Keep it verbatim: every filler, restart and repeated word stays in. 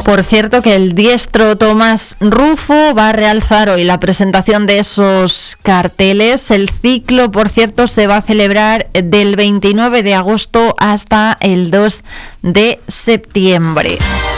Por cierto, que el diestro Tomás Rufo va a realzar hoy la presentación de esos carteles. El ciclo, por cierto, se va a celebrar del veintinueve de agosto hasta el dos de septiembre.